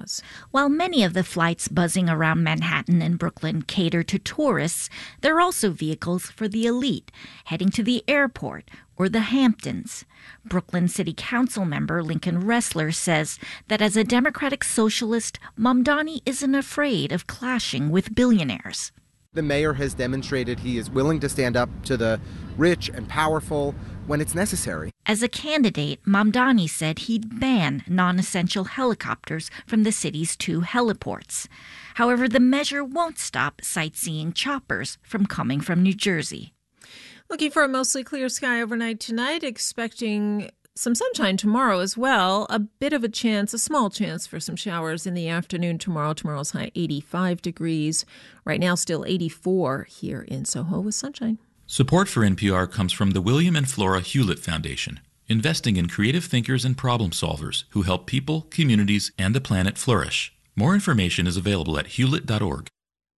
was. While many of the flights buzzing around Manhattan and Brooklyn cater to tourists, they're also vehicles for the elite, heading to the airport or the Hamptons. Brooklyn City Council member Lincoln Ressler says that as a Democratic socialist, Mamdani isn't afraid of clashing with billionaires. The mayor has demonstrated he is willing to stand up to the rich and powerful when it's necessary. As a candidate, Mamdani said he'd ban non-essential helicopters from the city's 2 heliports. However, the measure won't stop sightseeing choppers from coming from New Jersey. Looking for a mostly clear sky overnight tonight, expecting some sunshine tomorrow as well. A bit of a small chance for some showers in the afternoon tomorrow. Tomorrow's high 85 degrees. Right now still 84 here in Soho with sunshine. Support for NPR comes from the William and Flora Hewlett Foundation, investing in creative thinkers and problem solvers who help people, communities, and the planet flourish. More information is available at hewlett.org.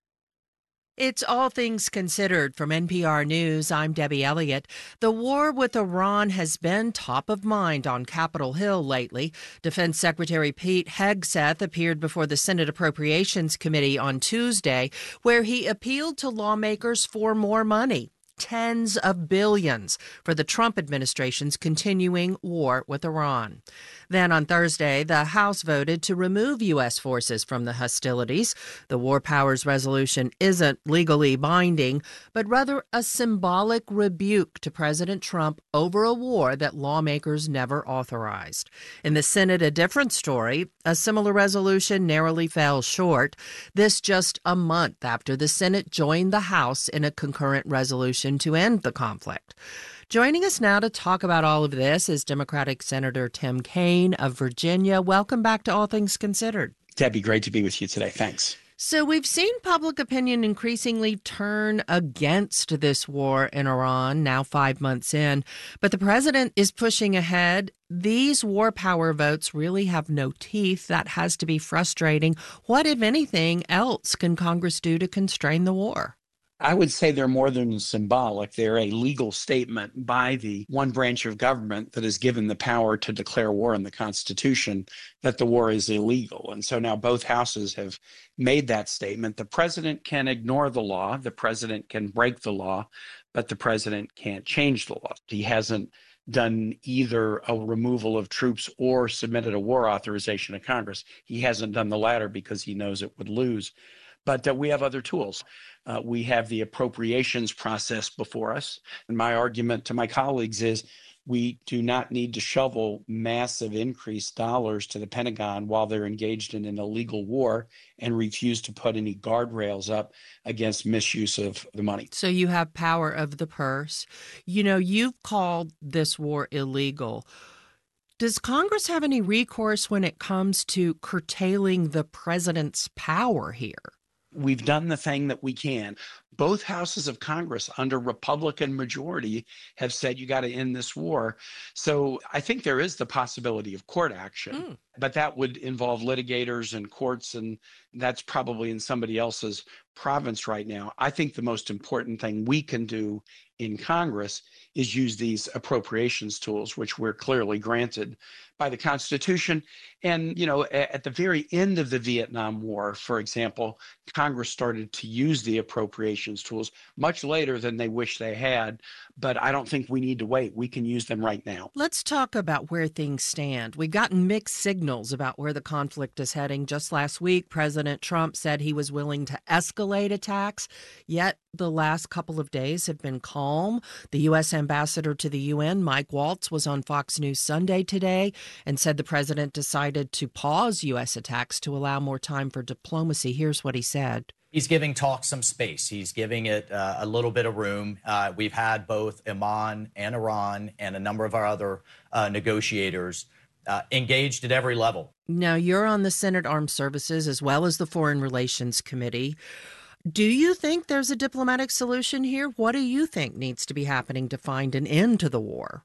It's All Things Considered from NPR News. I'm Debbie Elliott. The war with Iran has been top of mind on Capitol Hill lately. Defense Secretary Pete Hegseth appeared before the Senate Appropriations Committee on Tuesday, where he appealed to lawmakers for more money. Tens of billions for the Trump administration's continuing war with Iran. Then on Thursday, the House voted to remove U.S. forces from the hostilities. The War Powers Resolution isn't legally binding, but rather a symbolic rebuke to President Trump over a war that lawmakers never authorized. In the Senate, a different story. A similar resolution narrowly fell short. This just a month after the Senate joined the House in a concurrent resolution to end the conflict. Joining us now to talk about all of this is Democratic Senator Tim Kaine of Virginia. Welcome back to All Things Considered. Debbie, great to be with you today. Thanks. So we've seen public opinion increasingly turn against this war in Iran, now 5 months in, but the president is pushing ahead. These war power votes really have no teeth. That has to be frustrating. What, if anything, else can Congress do to constrain the war? I would say they're more than symbolic. They're a legal statement by the one branch of government that is given the power to declare war in the Constitution that the war is illegal. And so now both houses have made that statement. The president can ignore the law. The president can break the law, but the president can't change the law. He hasn't done either a removal of troops or submitted a war authorization to Congress. He hasn't done the latter because he knows it would lose. But we have other tools. We have the appropriations process before us. And my argument to my colleagues is we do not need to shovel massive increased dollars to the Pentagon while they're engaged in an illegal war and refuse to put any guardrails up against misuse of the money. So you have power of the purse. You know, you've called this war illegal. Does Congress have any recourse when it comes to curtailing the president's power here? We've done the thing that we can. Both houses of Congress under Republican majority have said you got to end this war. So I think there is the possibility of court action, but that would involve litigators and courts, and that's probably in somebody else's province right now. I think the most important thing we can do in Congress is use these appropriations tools, which we're clearly granted by the Constitution. And, you know, at the very end of the Vietnam War, for example, Congress started to use the appropriations tools much later than they wish they had. But I don't think we need to wait. We can use them right now. Let's talk about where things stand. We've gotten mixed signals about where the conflict is heading. Just last week, President Trump said he was willing to escalate attacks, yet the last couple of days have been calm. The U.S. ambassador to the UN, Mike Waltz, was on Fox News Sunday today and said the president decided to pause U.S. attacks to allow more time for diplomacy. Here's what he said. He's giving talks some space. He's giving it a little bit of room. We've had both Oman and Iran and a number of our other negotiators engaged at every level. Now, you're on the Senate Armed Services as well as the Foreign Relations Committee. Do you think there's a diplomatic solution here? What do you think needs to be happening to find an end to the war?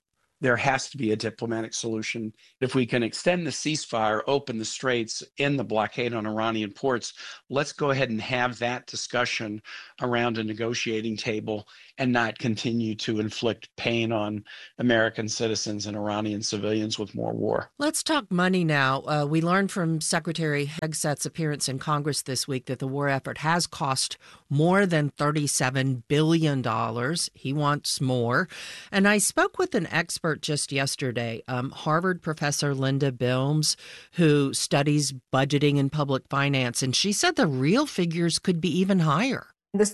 there has to be a diplomatic solution. If we can extend the ceasefire, open the straits, end the blockade on Iranian ports, let's go ahead and have that discussion around a negotiating table and not continue to inflict pain on American citizens and Iranian civilians with more war. Let's talk money now. We learned from Secretary Hegseth's appearance in Congress this week that the war effort has cost more than $37 billion. He wants more. And I spoke with an expert just yesterday, Harvard professor Linda Bilmes, who studies budgeting and public finance, and she said the real figures could be even higher. The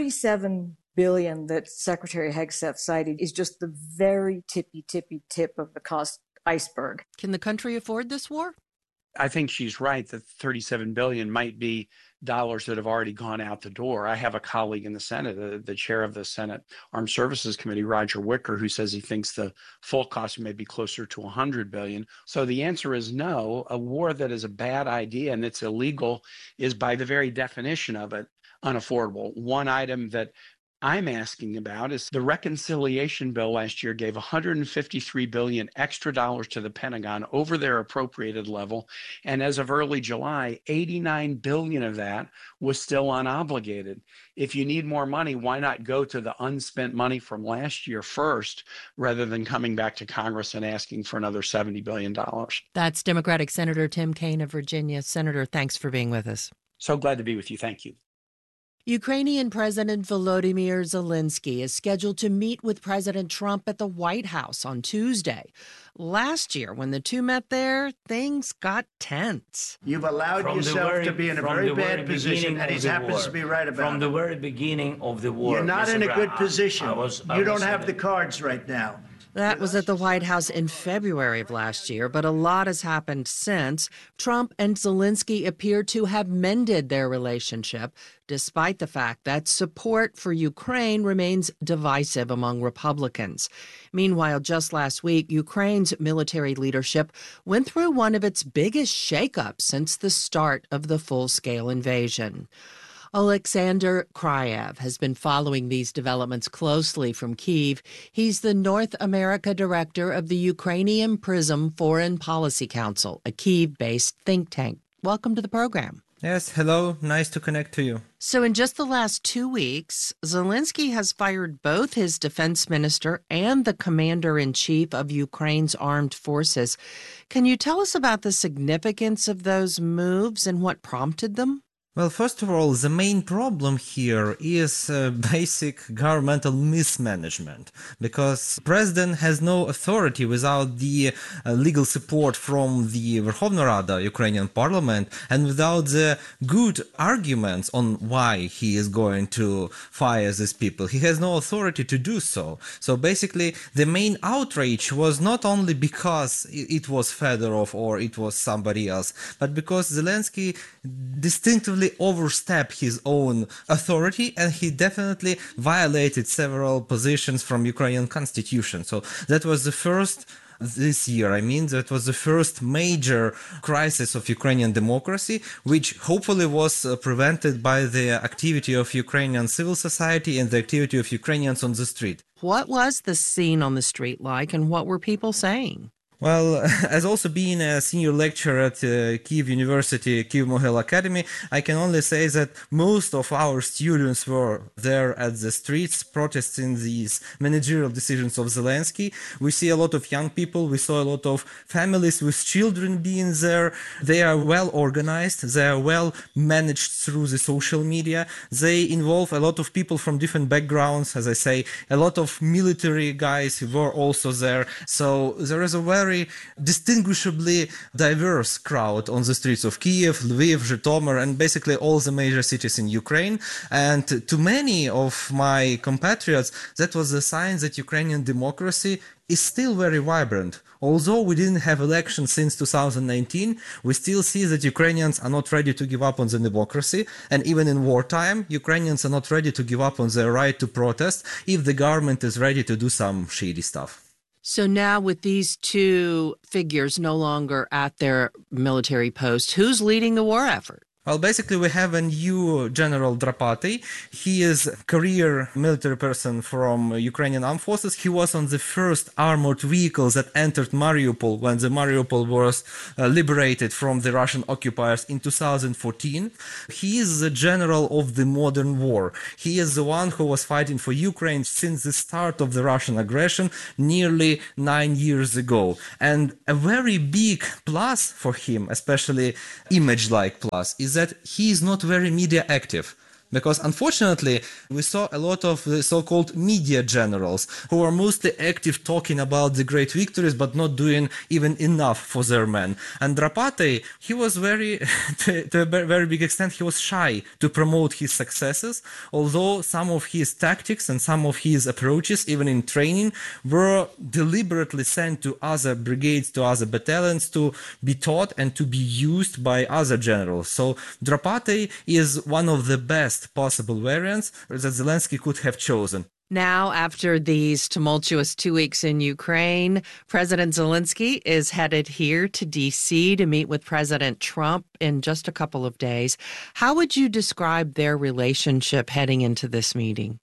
$37 billion that Secretary Hegseth cited is just the very tippy tip of the cost iceberg. Can the country afford this war? I think she's right that $37 billion might be dollars that have already gone out the door. I have a colleague in the Senate, the chair of the Senate Armed Services Committee, Roger Wicker, who says he thinks the full cost may be closer to $100 billion. So the answer is no. A war that is a bad idea and it's illegal is, by the very definition of it, unaffordable. One item that I'm asking about is the reconciliation bill last year gave $153 billion extra dollars to the Pentagon over their appropriated level. And as of early July, $89 billion of that was still unobligated. If you need more money, why not go to the unspent money from last year first, rather than coming back to Congress and asking for another $70 billion? That's Democratic Senator Tim Kaine of Virginia. Senator, thanks for being with us. So glad to be with you. Thank you. Ukrainian President Volodymyr Zelensky is scheduled to meet with President Trump at the White House on Tuesday. Last year, when the two met there, things got tense. You've allowed yourself to be in a very bad position, and he happens to be right about it. From the very beginning of the war. You're not in a good position. You don't have the cards right now. That was at the White House in February of last year, but a lot has happened since. Trump and Zelensky appear to have mended their relationship, despite the fact that support for Ukraine remains divisive among Republicans. Meanwhile, just last week, Ukraine's military leadership went through one of its biggest shakeups since the start of the full-scale invasion. Alexander Krayev has been following these developments closely from Kyiv. He's the North America director of the Ukrainian PRISM Foreign Policy Council, a Kyiv-based think tank. Welcome to the program. Yes, hello. Nice to connect to you. So in just the last 2 weeks, Zelensky has fired both his defense minister and the commander-in-chief of Ukraine's armed forces. Can you tell us about the significance of those moves and what prompted them? Well, first of all, the main problem here is basic governmental mismanagement, because president has no authority without the legal support from the Verkhovna Rada, Ukrainian parliament, and without the good arguments on why he is going to fire these people. He has no authority to do so. So basically, the main outrage was not only because it was Fedorov or it was somebody else, but because Zelensky distinctively overstepped his own authority, and he definitely violated several positions from Ukrainian constitution. So that was the first this year. That was the first major crisis of Ukrainian democracy, which hopefully was prevented by the activity of Ukrainian civil society and the activity of Ukrainians on the street. What was the scene on the street like, and what were people saying? Well, as also being a senior lecturer at Kyiv University, Kyiv-Mohyla Academy, I can only say that most of our students were there at the streets protesting these managerial decisions of Zelensky. We see a lot of young people, we saw a lot of families with children being there. They are well organized, they are well managed through the social media. They involve a lot of people from different backgrounds, as I say, a lot of military guys who were also there. So there is a very distinguishably diverse crowd on the streets of Kyiv, Lviv, Zhytomyr, and basically all the major cities in Ukraine. And to many of my compatriots, that was a sign that Ukrainian democracy is still very vibrant. Although we didn't have elections since 2019, we still see that Ukrainians are not ready to give up on the democracy. And even in wartime, Ukrainians are not ready to give up on their right to protest if the government is ready to do some shady stuff. So now with these two figures no longer at their military post, who's leading the war effort? Well, basically, we have a new General Drapati. He is a career military person from Ukrainian Armed Forces. He was on the first armored vehicles that entered Mariupol when the Mariupol was liberated from the Russian occupiers in 2014. He is the general of the modern war. He is the one who was fighting for Ukraine since the start of the Russian aggression nearly 9 years ago. And a very big plus for him, especially image-like plus, is that he is not very media active. Because unfortunately, we saw a lot of the so-called media generals who are mostly active talking about the great victories, but not doing even enough for their men. And Drapati, he was to a very big extent, he was shy to promote his successes, although some of his tactics and some of his approaches, even in training, were deliberately sent to other brigades, to other battalions to be taught and to be used by other generals. So Drapati is one of the best possible variants that Zelensky could have chosen. Now, after these tumultuous 2 weeks in Ukraine, President Zelensky is headed here to D.C. to meet with President Trump in just a couple of days. How would you describe their relationship heading into this meeting?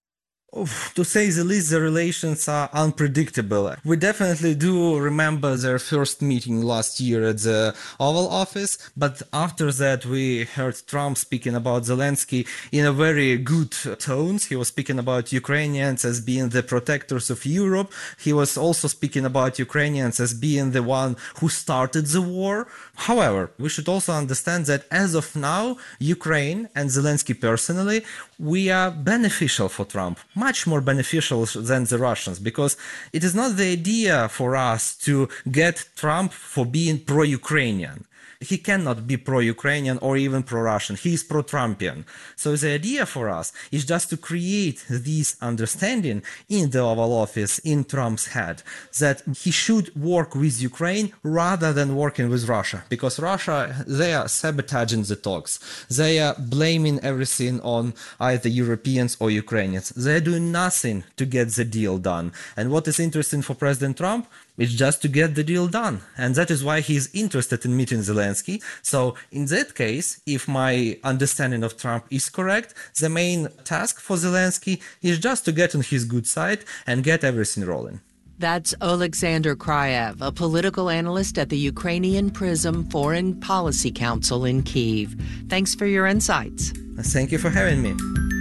To say the least, the relations are unpredictable. We definitely do remember their first meeting last year at the Oval Office, but after that we heard Trump speaking about Zelensky in a very good tones. He was speaking about Ukrainians as being the protectors of Europe. He was also speaking about Ukrainians as being the one who started the war. However, we should also understand that as of now, Ukraine and Zelensky personally, we are beneficial for Trump, much more beneficial than the Russians, because it is not the idea for us to get Trump for being pro-Ukrainian. He cannot be pro-Ukrainian or even pro-Russian. He is pro-Trumpian. So the idea for us is just to create this understanding in the Oval Office, in Trump's head, that he should work with Ukraine rather than working with Russia. Because Russia, they are sabotaging the talks. They are blaming everything on either Europeans or Ukrainians. They are doing nothing to get the deal done. And what is interesting for President Trump is just to get the deal done. And that is why he is interested in meeting Zelensky. So in that case, if my understanding of Trump is correct, the main task for Zelensky is just to get on his good side and get everything rolling. That's Oleksandr Kryev, a political analyst at the Ukrainian Prism Foreign Policy Council in Kyiv. Thanks for your insights. Thank you for having me.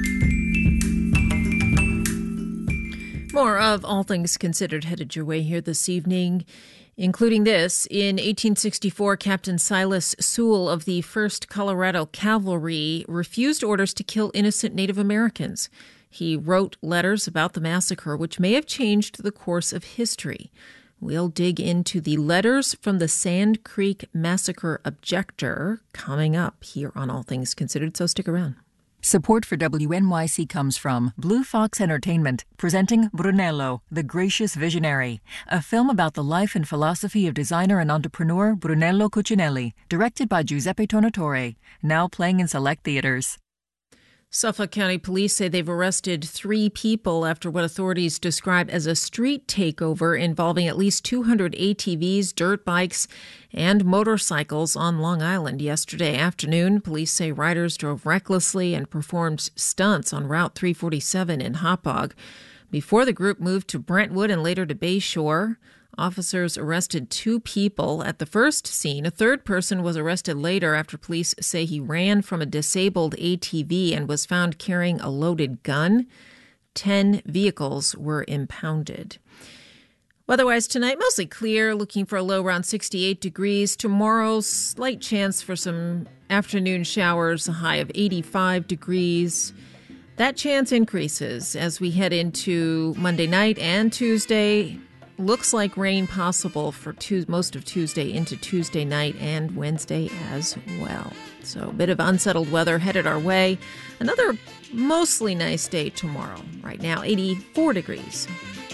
More of All Things Considered headed your way here this evening, including this. In 1864, Captain Silas Sewell of the 1st Colorado Cavalry refused orders to kill innocent Native Americans. He wrote letters about the massacre, which may have changed the course of history. We'll dig into the letters from the Sand Creek Massacre objector coming up here on All Things Considered, so stick around. Support for WNYC comes from Blue Fox Entertainment, presenting Brunello, the Gracious Visionary, a film about the life and philosophy of designer and entrepreneur Brunello Cucinelli, directed by Giuseppe Tornatore, now playing in select theaters. Suffolk County Police say they've arrested 3 people after what authorities describe as a street takeover involving at least 200 ATVs, dirt bikes, and motorcycles on Long Island yesterday afternoon. Police say riders drove recklessly and performed stunts on Route 347 in Hauppauge. Before the group moved to Brentwood and later to Bayshore, officers arrested 2 people at the first scene. A third person was arrested later after police say he ran from a disabled ATV and was found carrying a loaded gun. 10 vehicles were impounded. Weather-wise tonight, mostly clear, looking for a low around 68 degrees. Tomorrow, slight chance for some afternoon showers, a high of 85 degrees. That chance increases as we head into Monday night and Tuesday. Looks like rain possible for most of Tuesday into Tuesday night and Wednesday as well. So a bit of unsettled weather headed our way. Another mostly nice day tomorrow. Right now, 84 degrees.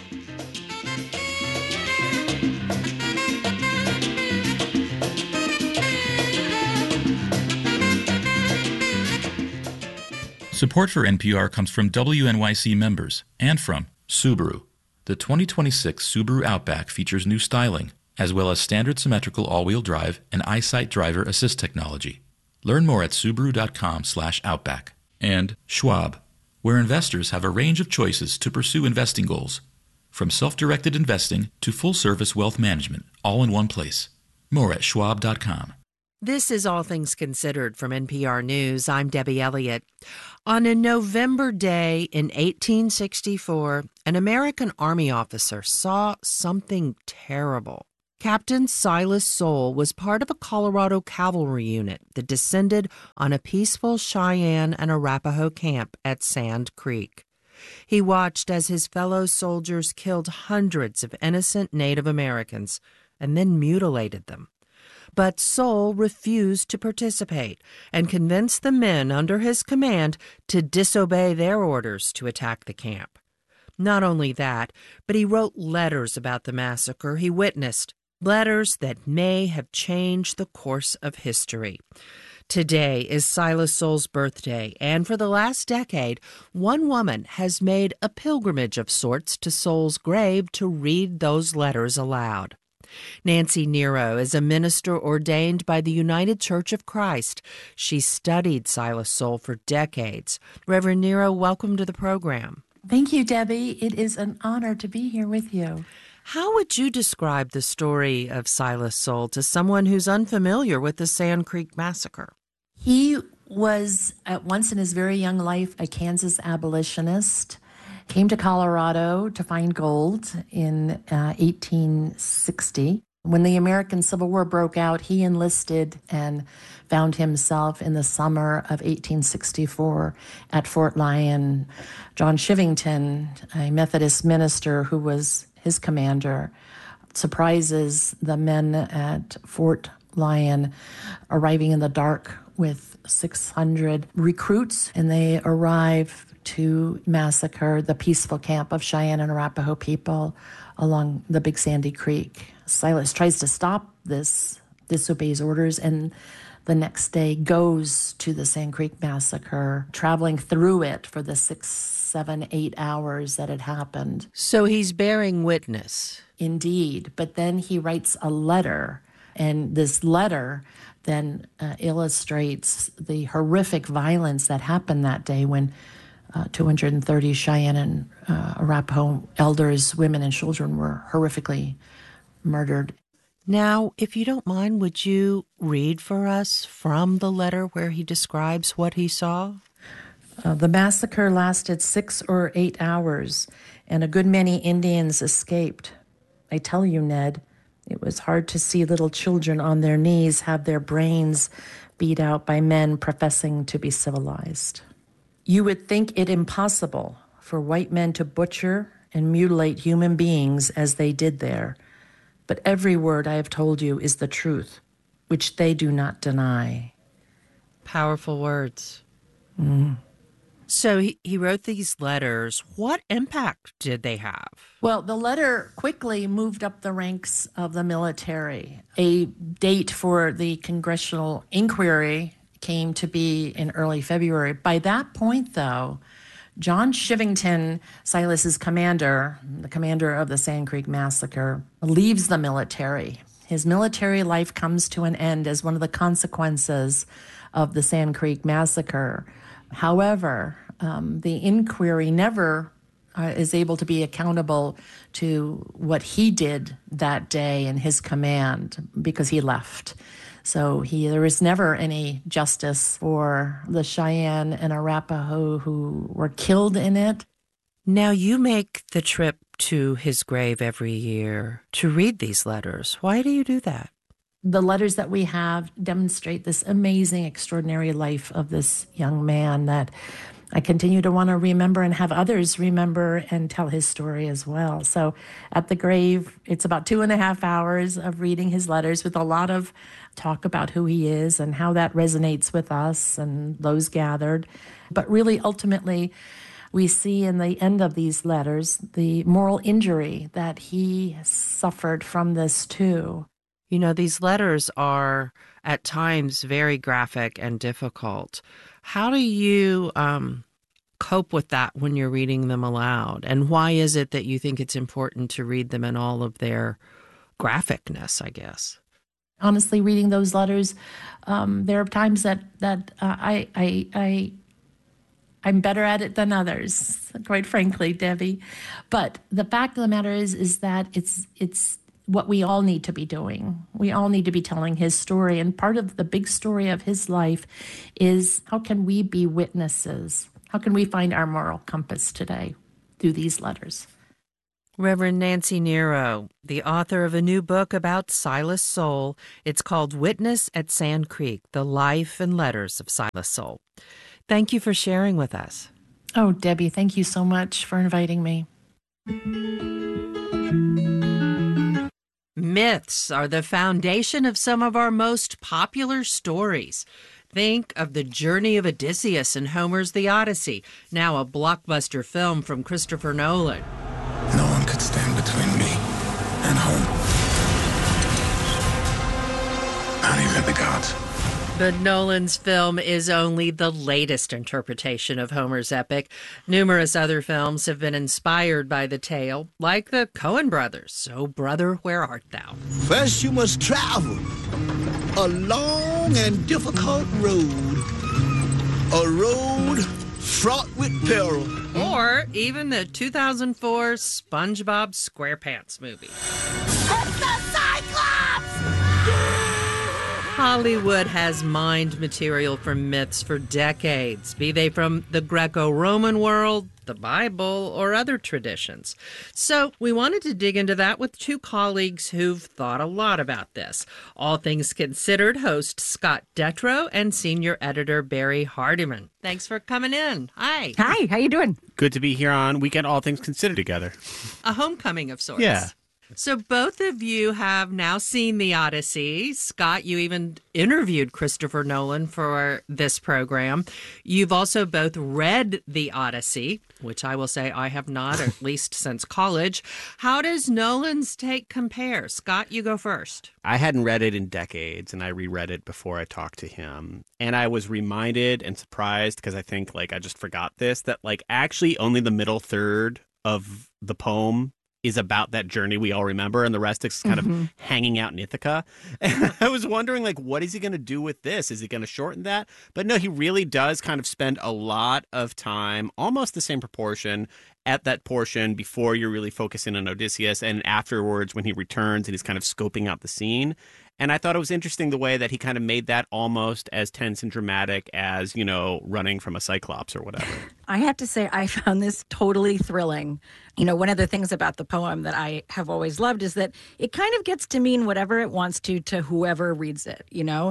Support for NPR comes from WNYC members and from Subaru. The 2026 Subaru Outback features new styling, as well as standard symmetrical all-wheel drive and EyeSight driver assist technology. Learn more at Subaru.com/Outback. And Schwab, where investors have a range of choices to pursue investing goals. From self-directed investing to full-service wealth management, all in one place. More at Schwab.com. This is All Things Considered from NPR News. I'm Debbie Elliott. On a November day in 1864, an American Army officer saw something terrible. Captain Silas Soule was part of a Colorado cavalry unit that descended on a peaceful Cheyenne and Arapaho camp at Sand Creek. He watched as his fellow soldiers killed hundreds of innocent Native Americans and then mutilated them. But Soule refused to participate and convinced the men under his command to disobey their orders to attack the camp. Not only that, but he wrote letters about the massacre he witnessed, letters that may have changed the course of history. Today is Silas Soule's birthday, and for the last decade, one woman has made a pilgrimage of sorts to Soule's grave to read those letters aloud. Nancy Nero is a minister ordained by the United Church of Christ. She studied Silas Soule for decades. Reverend Nero, welcome to the program. Thank you, Debbie. It is an honor to be here with you. How would you describe the story of Silas Soule to someone who's unfamiliar with the Sand Creek Massacre? He was, at once in his very young life, a Kansas abolitionist, came to Colorado to find gold in 1860. When the American Civil War broke out, he enlisted and found himself in the summer of 1864 at Fort Lyon. John Shivington, a Methodist minister who was his commander, surprises the men at Fort Lyon, arriving in the dark with 600 recruits, and they arrive to massacre the peaceful camp of Cheyenne and Arapaho people along the Big Sandy Creek. Silas tries to stop this, disobeys orders, and the next day goes to the Sand Creek Massacre, traveling through it for the 6, 7, 8 hours that it happened. So he's bearing witness. Indeed. But then he writes a letter, and this letter then illustrates the horrific violence that happened that day when 230 Cheyenne and Arapaho elders, women, and children were horrifically murdered. Now, if you don't mind, would you read for us from the letter where he describes what he saw? The massacre lasted 6 or 8 hours, and a good many Indians escaped. I tell you, Ned, it was hard to see little children on their knees have their brains beat out by men professing to be civilized. You would think it impossible for white men to butcher and mutilate human beings as they did there. But every word I have told you is the truth, which they do not deny. Powerful words. Mm. So he wrote these letters. What impact did they have? Well, the letter quickly moved up the ranks of the military. A date for the congressional inquiry came to be in early February. By that point, though, John Shivington, Silas's commander, the commander of the Sand Creek Massacre, leaves the military. His military life comes to an end as one of the consequences of the Sand Creek Massacre. However, the inquiry never is able to be accountable to what he did that day in his command because he left. So there was never any justice for the Cheyenne and Arapaho who were killed in it. Now you make the trip to his grave every year to read these letters. Why do you do that? The letters that we have demonstrate this amazing, extraordinary life of this young man that I continue to want to remember and have others remember and tell his story as well. So at the grave, it's about 2.5 hours of reading his letters with a lot of talk about who he is and how that resonates with us and those gathered. But really, ultimately, we see in the end of these letters the moral injury that he suffered from this too. You know, these letters are at times very graphic and difficult. How do you cope with that when you're reading them aloud? And why is it that you think it's important to read them in all of their graphicness, I guess? Honestly, reading those letters, there are times that I'm better at it than others, quite frankly, Debbie. But the fact of the matter is that it's what we all need to be doing. We all need to be telling his story. And part of the big story of his life is, how can we be witnesses? How can we find our moral compass today through these letters? Reverend Nancy Nero, the author of a new book about Silas Soule. It's called Witness at Sand Creek, The Life and Letters of Silas Soule. Thank you for sharing with us. Oh, Debbie, thank you so much for inviting me. Myths are the foundation of some of our most popular stories. Think of the journey of Odysseus in Homer's The Odyssey, now a blockbuster film from Christopher Nolan. No one could stand between me and home. Not even the gods. But Nolan's film is only the latest interpretation of Homer's epic. Numerous other films have been inspired by the tale, like the Coen brothers. So, brother, where art thou? First you must travel a long and difficult road. A road fraught with peril. Or even the 2004 SpongeBob SquarePants movie. It's the Cyclops! Hollywood has mined material from myths for decades, be they from the Greco-Roman world, the Bible, or other traditions. So we wanted to dig into that with two colleagues who've thought a lot about this. All Things Considered host Scott Detrow and senior editor Barry Hardiman. Thanks for coming in. Hi. Hi, how you doing? Good to be here on Weekend All Things Considered together. A homecoming of sorts. Yeah. So both of you have now seen The Odyssey. Scott, you even interviewed Christopher Nolan for this program. You've also both read The Odyssey, which I will say I have not, at least since college. How does Nolan's take compare? Scott, you go first. I hadn't read it in decades, and I reread it before I talked to him. And I was reminded and surprised, because I think, I just forgot this, that, actually only the middle third of the poem is about that journey we all remember, and the rest is kind of hanging out in Ithaca. And I was wondering, what is he going to do with this? Is he going to shorten that? But no, he really does kind of spend a lot of time, almost the same proportion, at that portion before you're really focusing on Odysseus, and afterwards when he returns and he's kind of scoping out the scene. And I thought it was interesting the way that he kind of made that almost as tense and dramatic as, running from a Cyclops or whatever. I have to say, I found this totally thrilling. One of the things about the poem that I have always loved is that it kind of gets to mean whatever it wants to whoever reads it,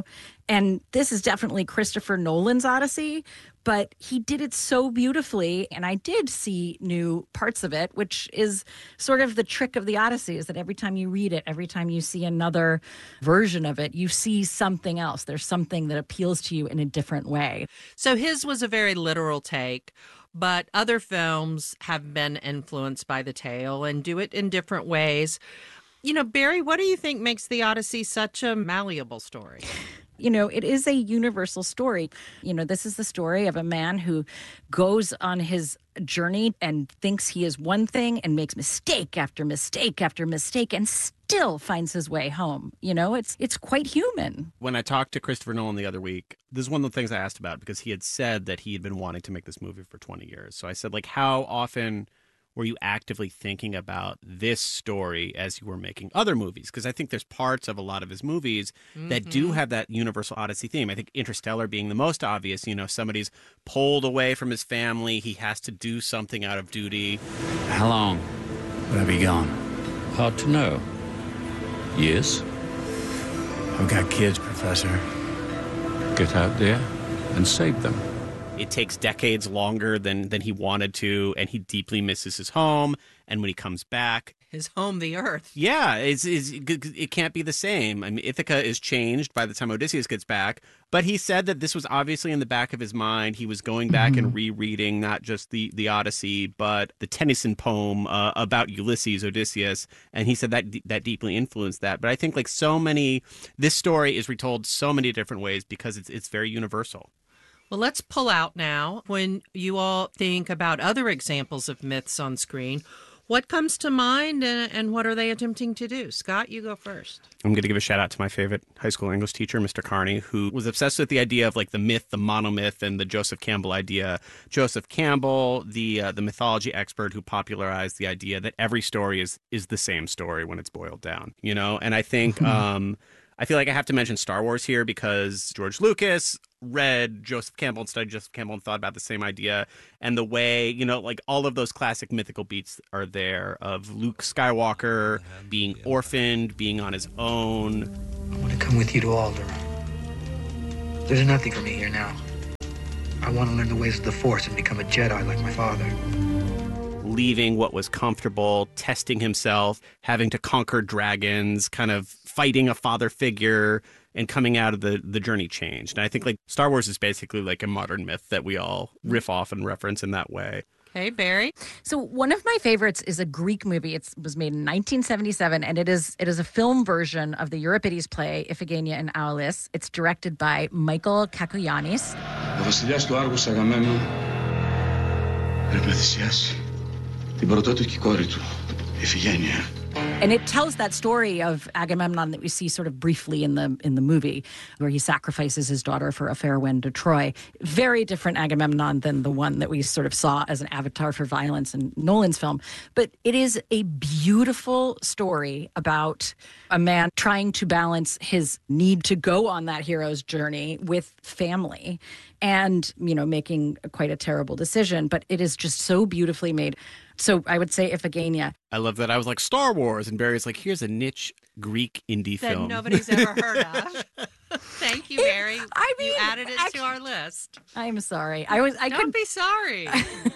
And this is definitely Christopher Nolan's Odyssey, but he did it so beautifully. And I did see new parts of it, which is sort of the trick of the Odyssey, is that every time you read it, every time you see another version of it, you see something else. There's something that appeals to you in a different way. So his was a very literal take, but other films have been influenced by the tale and do it in different ways. Barry, what do you think makes The Odyssey such a malleable story? It is a universal story. This is the story of a man who goes on his journey and thinks he is one thing and makes mistake after mistake after mistake and still finds his way home. It's quite human. When I talked to Christopher Nolan the other week, this is one of the things I asked about, because he had said that he had been wanting to make this movie for 20 years. So I said, how often were you actively thinking about this story as you were making other movies? Because I think there's parts of a lot of his movies that do have that universal Odyssey theme. I think Interstellar being the most obvious. Somebody's pulled away from his family. He has to do something out of duty. How long would I be gone? Hard to know. Years? I've got kids, Professor. Get out there and save them. It takes decades longer than he wanted to, and he deeply misses his home. And when he comes back, his home, the Earth. Yeah, it can't be the same. I mean, Ithaca is changed by the time Odysseus gets back. But he said that this was obviously in the back of his mind. He was going back and rereading not just the Odyssey, but the Tennyson poem about Ulysses, Odysseus. And he said that deeply influenced that. But I think this story is retold so many different ways because it's very universal. Well, let's pull out now. When you all think about other examples of myths on screen, What comes to mind and what are they attempting to do? Scott, you go first. I'm going to give a shout out to my favorite high school English teacher, Mr. Carney, who was obsessed with the idea of like the myth, the monomyth, and the Joseph Campbell idea. Joseph Campbell, the mythology expert who popularized the idea that every story is the same story when it's boiled down, you know? And I think I feel like I have to mention Star Wars here because George Lucas read Joseph Campbell and studied Joseph Campbell and thought about the same idea. And the way, you know, like all of those classic mythical beats are there of Luke Skywalker being orphaned, being on his own. I want to come with you to Alderaan. There's nothing for me here now. I want to learn the ways of the Force and become a Jedi like my father. Leaving what was comfortable, testing himself, having to conquer dragons, kind of fighting a father figure, and coming out of the journey changed. And I think like Star Wars is basically like a modern myth that we all riff off and reference in that way. Okay, Barry. So one of my favorites is a Greek movie. It was made in 1977, and it is a film version of the Euripides play Iphigenia and Aulis. It's directed by Michael Kakoyannis. Ο βασιλιάς του Άργους Αγαμέμνων πρέπει να θυσιάσει την πρωτότοκη κόρη του, Ιφηγένεια. And it tells that story of Agamemnon that we see sort of briefly in the movie, where he sacrifices his daughter for a fair wind to Troy. Very different Agamemnon than the one that we sort of saw as an avatar for violence in Nolan's film. But it is a beautiful story about a man trying to balance his need to go on that hero's journey with family and, you know, making quite a terrible decision. But it is just so beautifully made. So I would say Iphigenia. I love that. I was like, Star Wars. And Barry's like, here's a niche Greek indie film. That nobody's ever heard of. Thank you, Barry. I mean, you added it to our list. I'm sorry. Don't be sorry.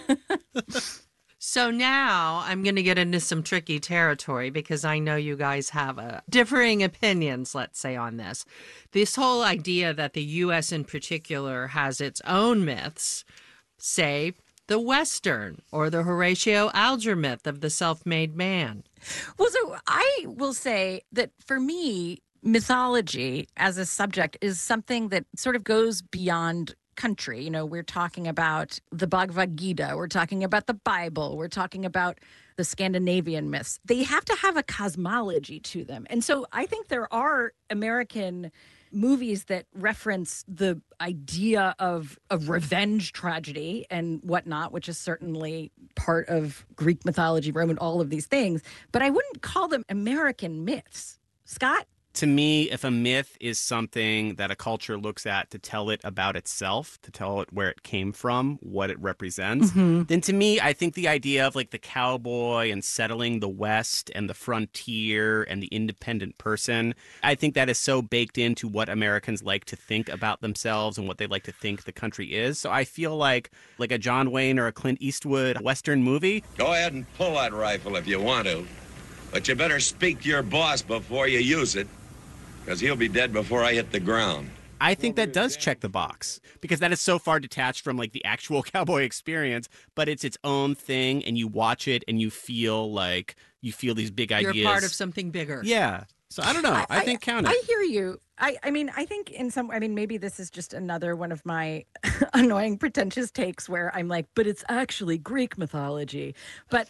So now I'm going to get into some tricky territory because I know you guys have differing opinions, let's say, on this. This whole idea that the U.S. in particular has its own myths, say the Western or the Horatio Alger myth of the self-made man. Well, so I will say that for me, mythology as a subject is something that sort of goes beyond country. You know, we're talking about the Bhagavad Gita, we're talking about the Bible, we're talking about the Scandinavian myths. They have to have a cosmology to them. And so I think there are American movies that reference the idea of a revenge tragedy and whatnot, which is certainly part of Greek mythology, Roman, all of these things. But I wouldn't call them American myths. Scott? To me, if a myth is something that a culture looks at to tell it about itself, to tell it where it came from, what it represents, then to me, I think the idea of like the cowboy and settling the West and the frontier and the independent person, I think that is so baked into what Americans like to think about themselves and what they like to think the country is. So I feel like a John Wayne or a Clint Eastwood Western movie. Go ahead and pull that rifle if you want to, but you better speak to your boss before you use it. Because he'll be dead before I hit the ground. I think that does check the box because that is so far detached from like the actual cowboy experience, but it's its own thing and you watch it and you feel these big ideas. You're part of something bigger. Yeah. So I don't know. I think count it. I hear you. I mean, I think maybe this is just another one of my annoying, pretentious takes where I'm like, but it's actually Greek mythology. But,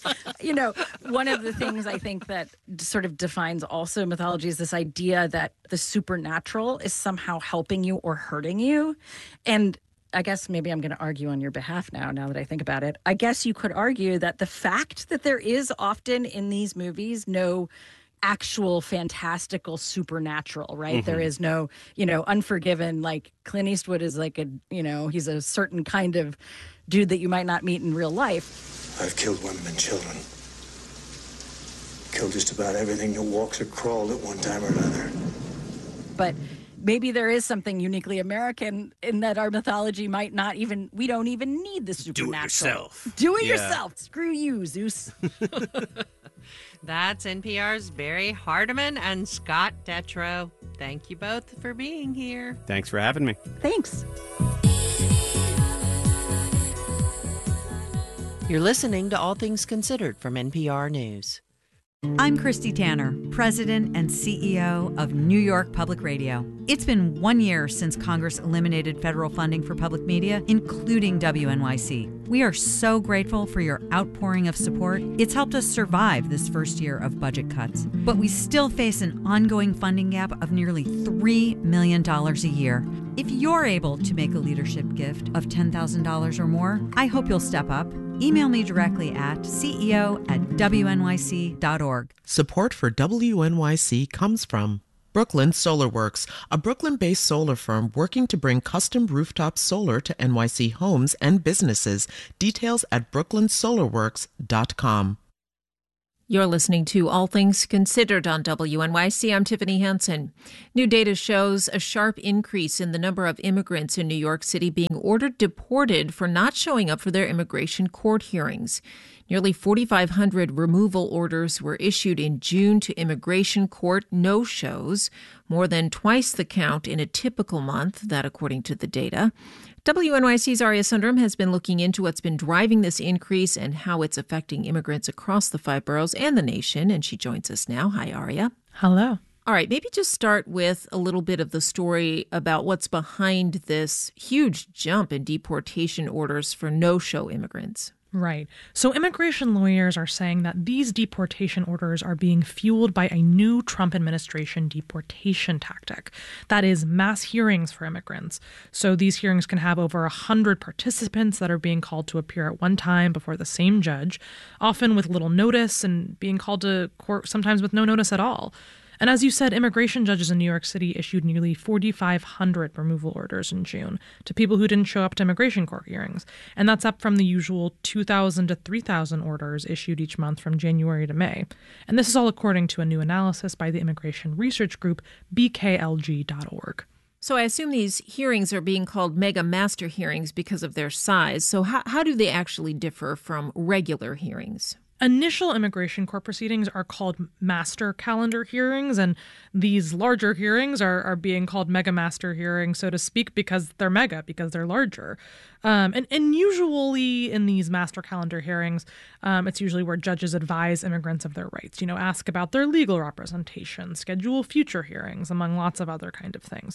one of the things I think that sort of defines also mythology is this idea that the supernatural is somehow helping you or hurting you. And I guess maybe I'm going to argue on your behalf now that I think about it. I guess you could argue that the fact that there is often in these movies no actual fantastical supernatural, right? Mm-hmm. There is no, Unforgiven, like Clint Eastwood is like he's a certain kind of dude that you might not meet in real life. I've killed women and children. Killed just about everything that walks or crawled at one time or another. But maybe there is something uniquely American in that our mythology we don't even need the supernatural. Do it yourself. Screw you, Zeus. That's NPR's Barry Hardiman and Scott Detrow. Thank you both for being here. Thanks for having me. Thanks. You're listening to All Things Considered from NPR News. I'm Christy Tanner, President and CEO of New York Public Radio. It's been 1 year since Congress eliminated federal funding for public media, including WNYC. We are so grateful for your outpouring of support. It's helped us survive this first year of budget cuts. But we still face an ongoing funding gap of nearly $3 million a year. If you're able to make a leadership gift of $10,000 or more, I hope you'll step up. Email me directly at ceo@wnyc.org. Support for WNYC comes from Brooklyn Solar Works, a Brooklyn-based solar firm working to bring custom rooftop solar to NYC homes and businesses. Details at brooklynsolarworks.com. You're listening to All Things Considered on WNYC. I'm Tiffany Hansen. New data shows a sharp increase in the number of immigrants in New York City being ordered deported for not showing up for their immigration court hearings. Nearly 4,500 removal orders were issued in June to immigration court no-shows, more than twice the count in a typical month, that according to the data. WNYC's Aria Sundaram has been looking into what's been driving this increase and how it's affecting immigrants across the 5 boroughs and the nation, and she joins us now. Hi, Aria. Hello. All right, maybe just start with a little bit of the story about what's behind this huge jump in deportation orders for no-show immigrants. Right. So immigration lawyers are saying that these deportation orders are being fueled by a new Trump administration deportation tactic. That is mass hearings for immigrants. So these hearings can have over 100 participants that are being called to appear at one time before the same judge, often with little notice and being called to court sometimes with no notice at all. And as you said, immigration judges in New York City issued nearly 4,500 removal orders in June to people who didn't show up to immigration court hearings. And that's up from the usual 2,000 to 3,000 orders issued each month from January to May. And this is all according to a new analysis by the immigration research group BKLG.org. So I assume these hearings are being called mega master hearings because of their size. So how do they actually differ from regular hearings? Initial immigration court proceedings are called master calendar hearings, and these larger hearings are being called mega master hearings, so to speak, because they're mega, because they're larger. And usually in these master calendar hearings, it's usually where judges advise immigrants of their rights, ask about their legal representation, schedule future hearings, among lots of other kind of things.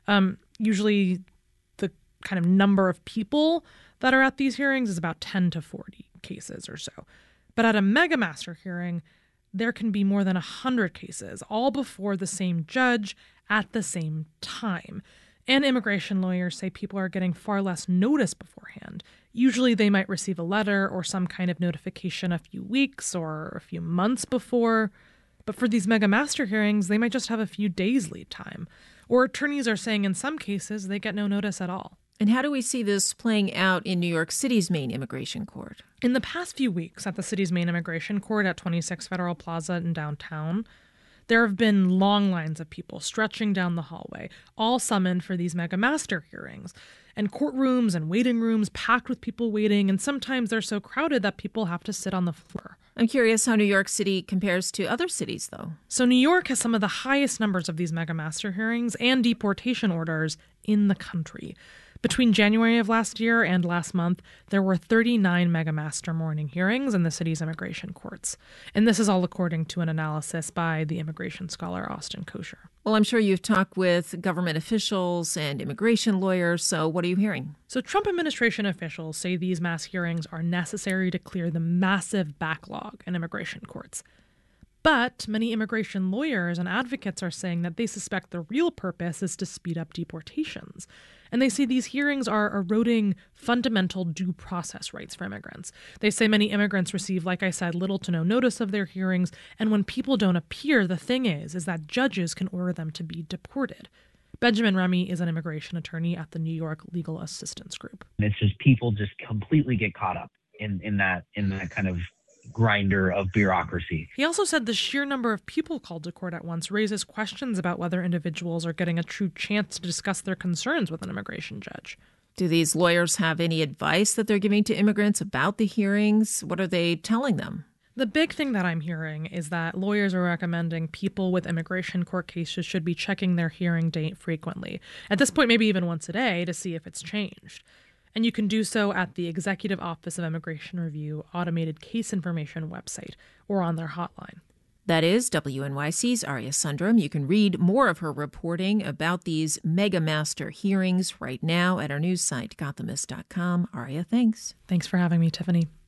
Usually the kind of number of people that are at these hearings is about 10 to 40 cases or so. But at a mega master hearing, there can be more than 100 cases, all before the same judge at the same time. And immigration lawyers say people are getting far less notice beforehand. Usually they might receive a letter or some kind of notification a few weeks or a few months before. But for these mega master hearings, they might just have a few days lead time. Or attorneys are saying in some cases they get no notice at all. And how do we see this playing out in New York City's main immigration court? In the past few weeks at the city's main immigration court at 26 Federal Plaza in downtown, there have been long lines of people stretching down the hallway, all summoned for these mega master hearings. And courtrooms and waiting rooms packed with people waiting, and sometimes they're so crowded that people have to sit on the floor. I'm curious how New York City compares to other cities, though. So New York has some of the highest numbers of these mega master hearings and deportation orders in the country. Between January of last year and last month, there were 39 mega master morning hearings in the city's immigration courts. And this is all according to an analysis by the immigration scholar Austin Kosher. Well, I'm sure you've talked with government officials and immigration lawyers, so what are you hearing? So Trump administration officials say these mass hearings are necessary to clear the massive backlog in immigration courts. But many immigration lawyers and advocates are saying that they suspect the real purpose is to speed up deportations. And they say these hearings are eroding fundamental due process rights for immigrants. They say many immigrants receive, like I said, little to no notice of their hearings. And when people don't appear, the thing is that judges can order them to be deported. Benjamin Remy is an immigration attorney at the New York Legal Assistance Group. It's just people just completely get caught up in that kind of grinder of bureaucracy. He also said the sheer number of people called to court at once raises questions about whether individuals are getting a true chance to discuss their concerns with an immigration judge. Do these lawyers have any advice that they're giving to immigrants about the hearings? What are they telling them? The big thing that I'm hearing is that lawyers are recommending people with immigration court cases should be checking their hearing date frequently. At this point, maybe even once a day to see if it's changed. And you can do so at the Executive Office of Immigration Review automated case information website or on their hotline. That is WNYC's Arya Sundram. You can read more of her reporting about these mega master hearings right now at our news site, gothamist.com. Arya, thanks. Thanks for having me, Tiffany.